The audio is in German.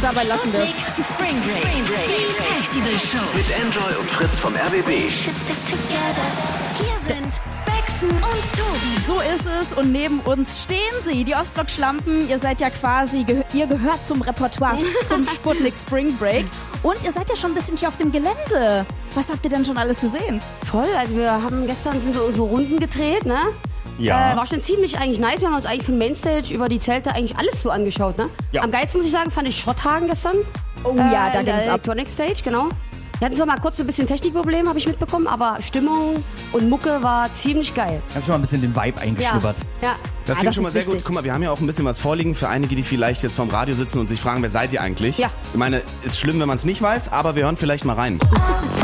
Und dabei lassen wir es. Spring Break. Die Festival Show. Mit Enjoy und Fritz vom RBB. Hier sind Bexen und Tobi. So ist es und neben uns stehen sie, die Ostblock-Schlampen. Ihr seid ja quasi, ihr gehört zum Repertoire, zum Sputnik Spring Break. Und ihr seid ja schon ein bisschen hier auf dem Gelände. Was habt ihr denn schon alles gesehen? Voll, also wir haben gestern so Runden gedreht, ne? Ja. War schon ziemlich eigentlich nice. Wir haben uns eigentlich von Mainstage über die Zelte eigentlich alles so angeschaut, ne? Ja. Am geilsten muss ich sagen, fand ich Schrotthagen gestern. Oh ja, da in ging's der ab. Electronic Stage, genau. Wir hatten zwar mal kurz so ein bisschen Technikproblem, habe ich mitbekommen, aber Stimmung und Mucke war ziemlich geil. Ich habe schon mal ein bisschen den Vibe eingeschnuppert. Ja. Das Ah, klingt das schon mal ist sehr gut. wichtig. Guck mal, wir haben ja auch ein bisschen was vorliegen für einige, die vielleicht jetzt vorm Radio sitzen und sich fragen, wer seid ihr eigentlich? Ja. Ich meine, ist schlimm, wenn man es nicht weiß, aber wir hören vielleicht mal rein.